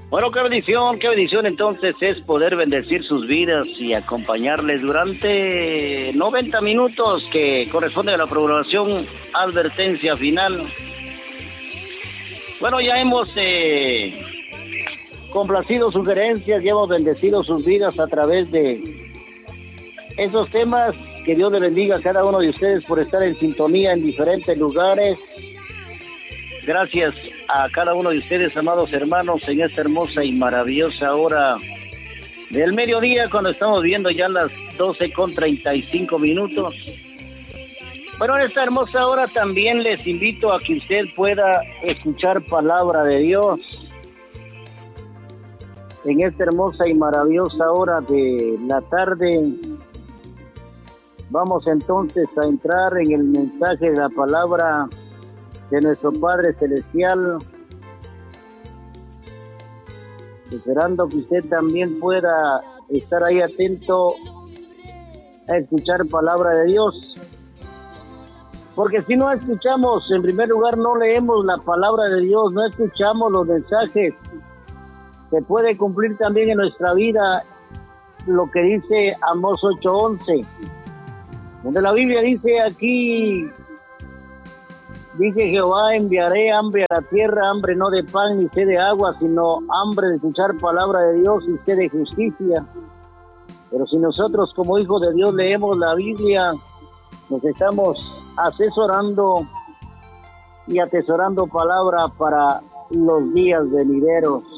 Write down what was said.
Bueno, qué bendición entonces es poder bendecir sus vidas y acompañarles durante 90 minutos que corresponde a la programación advertencia final. Bueno, ya hemos complacido sugerencias, ya hemos bendecido sus vidas a través de esos temas. Que Dios le bendiga a cada uno de ustedes por estar en sintonía en diferentes lugares. Gracias a cada uno de ustedes, amados hermanos, en esta hermosa y maravillosa hora del mediodía, cuando estamos viendo ya las 12:35. Bueno, en esta hermosa hora también les invito a que usted pueda escuchar palabra de Dios. En esta hermosa y maravillosa hora de la tarde, vamos entonces a entrar en el mensaje de la palabra de nuestro Padre Celestial, esperando que usted también pueda estar ahí atento a escuchar palabra de Dios. Porque si no escuchamos, en primer lugar, no leemos la palabra de Dios, no escuchamos los mensajes, se puede cumplir también en nuestra vida lo que dice Amós 8:11, donde la Biblia dice aquí, dice Jehová, enviaré hambre a la tierra, hambre no de pan ni sed de agua, sino hambre de escuchar palabra de Dios y sed de justicia. Pero si nosotros como hijos de Dios leemos la Biblia, nos estamos asesorando y atesorando palabra para los días venideros.